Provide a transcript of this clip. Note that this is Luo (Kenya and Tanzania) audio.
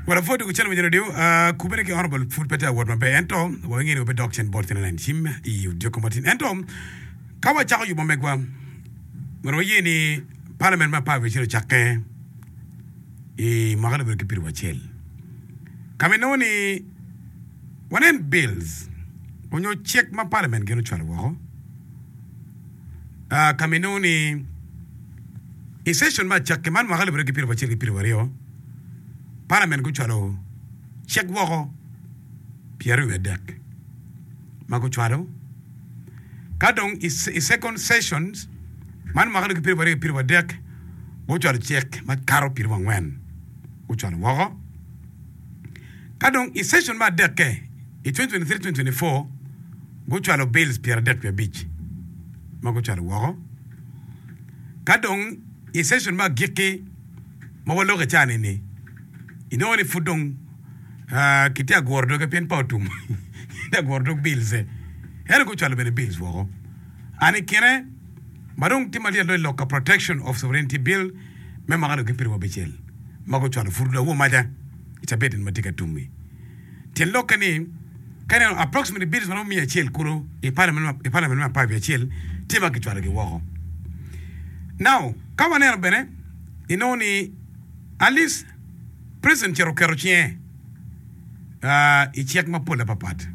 wala foto ko channel mi radio kubere ke honorable food peta word ma be ento wo ngene be doction bot tenen sim I joko matin ento kawa chako yu bomegwa ngoro yeni parliament ma pa vechiro chakke magala berke pirwa chel kamenoni wanen bills onyo check ma parliament geno chalo wo kamenoni session ma chakke man magala berke pirwa chel pirwa rio parliament go chalo check wo Pierre Wedek mago chalo kadong is second sessions man magala pirwa dek go chalo check ma karo pirwa ngwen go chalo wo kadong is session ma dek in 2023-2024 go chalo bills Pierre dek pe beach mago chalo wo kadong is session ma gike ma walo ke chane ni inoni fudong kitia gordo ke pen pautum da gordo bills her go chalo be bills wo ani kene marung timali lo local protection of sovereignty bill me magalo ke pirwo bechel mago chalo furdo wo maja it's a bit in matika tumi ten lokani kana approximately bills no mi chel kuro e parliament ma pa bechel tima ke chalo ke wo now kama ne bene inoni at least President Cherokee I check my pola papat.